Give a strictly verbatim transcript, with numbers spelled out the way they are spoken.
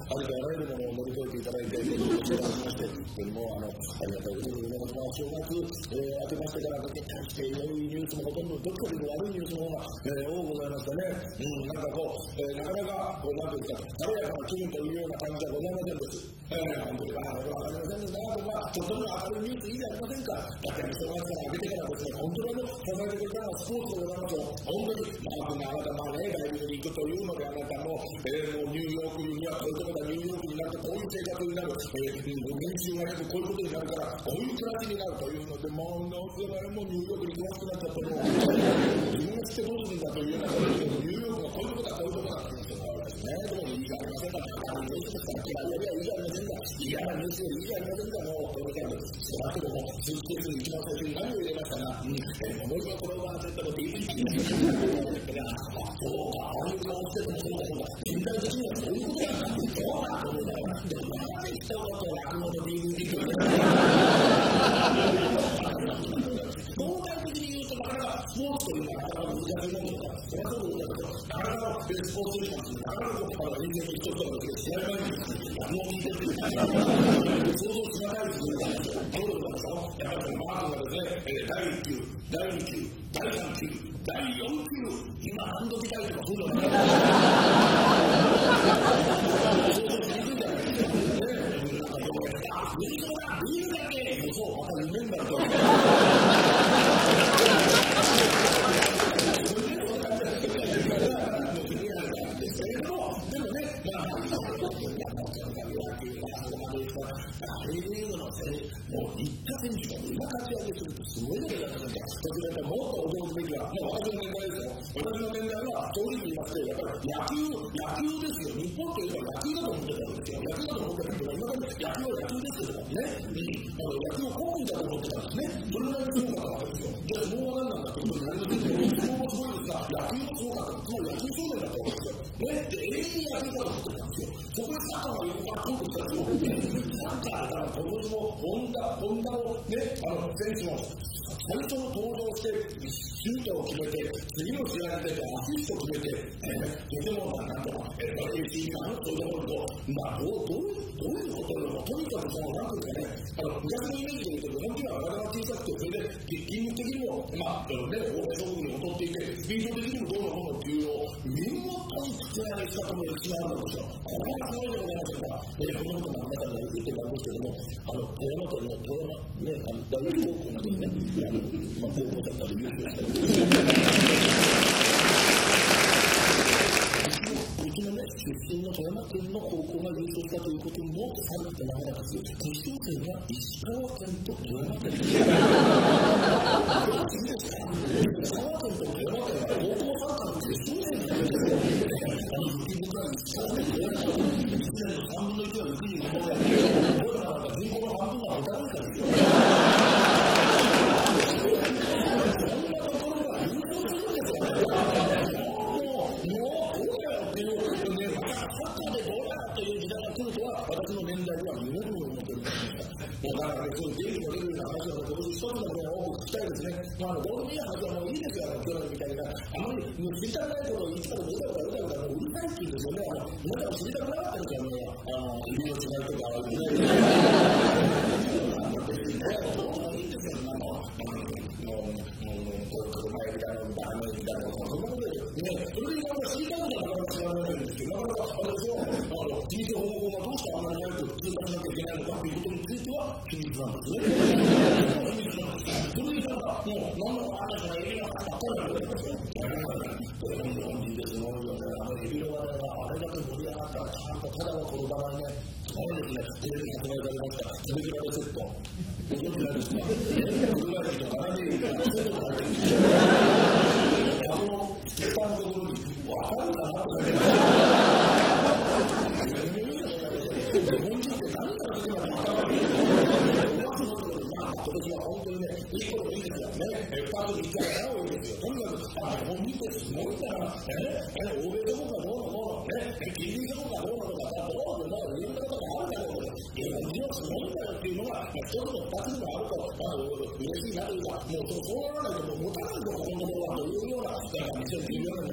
ありとあらゆるものを乗り越えていただいて、ご相談しまして、本当にもうあの、ありがたいことでございます。まあ、正月、えー、明けましてからかけまして、良いニュースもほとんど、どっかでも悪いニュースの方が、えー、多くございましたね。うん、なんかこう、えー、なかなか、こう、なんていうか、晴れやかな気分というような感じはございませんです。えー、本当に、まあ、わかりませんですが、まあ、ちょっとでも明るいニュースいいじゃありませんか。だって、正月から明けてからですね、本当に支えてくれたのはスポーツでございますよ。本当に、まあ、あなた、まあね、大学に行くというので、あなたも、えー、もうニューヨークには、こういうところがニューヨークになると、こういう生活になる、えー、年収がよくこういうことになるから、こういう暮らしになるというので、もう、どうせもうニューヨークに詳しくなっちゃって、もう、自分が知ってどうするんだというようなことで、ニューヨークがこういうことだ、こういうことだって言ってね、でもいいじゃありませんか、あのニュースですから、嫌いよりはいいじゃありませんか、嫌なニュースよりいいじゃありませんか、もう、これからです。だけども、スーツケースに一番最初に何を入れましたが、うん、えー、もう一度これを忘れたこと言い切りました。そうか、ああいう顔しててもそうだそうだ、現代的にはそういうことなんだ、そうだ、そうだ、でも、なんで一言落語の ディーブイディー という相対的に言うと、なかなかスポーツというのはなかなか難しいものだ。それはそうだけど、なかなかスポーツに関して、なかなかこう、人間の一つだけで試合前に落語を聞いてるというか、想像しがたいですよね。どういうことだろう。やっぱりマークがですね、だいいっきゅう、だいにきゅう、だいさんきゅう、だいよんきゅう、今何度見たいとかそういうのが想像しにくいんじゃないですか。ねえ、なんかどうやった、ビールだ、ビールだけ、そう、また夢になると。もう、行った選手がみんな活躍するとすごいことだったんだ。それからもっと驚くべきは、もう私の年代ですよ。私の年代は、正直言いますと、やっぱり野球、野球ですよ。日本といえば野球だと思ってたわけですよ。野球だと思ってたけど、今まで野球は野球ですけどもね、うん、野球を国技だと思ってたんですね。それなりにすごかったわけですよ。じゃあ、相撲は何なんだってことになりますけど、相撲もすごいですが、野球もすごかった。つまり野球少年だったわけですよ。ね、で、永遠に野球だと思ってたんですよ。そこでサッカーが横から通ってきたら、サッカーだから、今年も本田、本田のね、あの、選手も、最初の登場して、シュートを決めて、次の試合に出て、アシストを決めて、えー、とても、なんとか、えー、エーシー があるというところと、まあ、どう、どういう、どういうことよりも、とにかくその、なんていうかね、あの、逆のイメージで言うと、日本人は体が小さくて、それで、筋肉的にも、まあ、ね、欧米諸国に劣っていて、スピード的にもどうのこうのっていうのを、見事に口なりしたとも歴史があるんですよ。これがすごいでございますから、えー、このことがあなたに言ってたんですけども、あの、富山県の富山、ね、あの、大学高校までね、あの、まあ、高校だったら優勝したり、うちのね、出身の富山県の高校が優勝したということもされてながらですよ。決勝戦は石川県と富山県です。どっちですか？石川県と富山県は高校サッカーの決勝戦なんですよ。あの、雪深い石川県と富山県、いちねんのさんぶんのいちは雪に埋もれて、俺らなんか人口の半分が下手なんですよ。私の年代では夢のように思っておりました。もうだからね、そういうゲームのレベルの話を今年一つのね、多く聞きたいですね。まあ、あの、どうでもいい話はもういいですよ、あの、去年みたいな。あまり、もう知りたくないことをいつからどうだろうか、どうだろうか、もううるさいっていうんですよね。あの、皆さん知りたくなかったんですよね。あの、指の違いとか、あの、どうでもいいんですよ、あの、もう、もう、車やりだの、ダメみたいな、そんなことですよ。ね、それで今知りたいことはなかなか知らないんですけど、なかなか、あの、そう、あの、人生方法がどうしてあんなに早く通過しなきゃいけないのかということについては秘密なんですね。秘密なんです。それでなんか、もう、何の話がエビの話ばっかりなんですよ。日本人ですごいよね。あのエビの話題があれだけ盛り上がったら、ちゃんとただは転ばないね。すごいですね。テレビに発売されました。テレビラベセット。ご存知ないですか？車椅子と絡みがセットが入ってるんですよ。あの、ステッパーのところに、わかるかなとかね。日本人って何から来ても分からない。今年は本当にね、いいこといいですよね。え、パートに行ったら多いですよ。とにかく、あ、日本人ってすごいんだな。え、欧米諸国がどうのこうの、ね、近隣諸国がどうのとか、どうのもういろんなことがあるだろうけど、日本人はすごいんだよっていうのが、一つの二つにもあると、あの、嬉しいなというか、もうそうならないともう持たないとこのところはというような、だからにせんじゅうよねん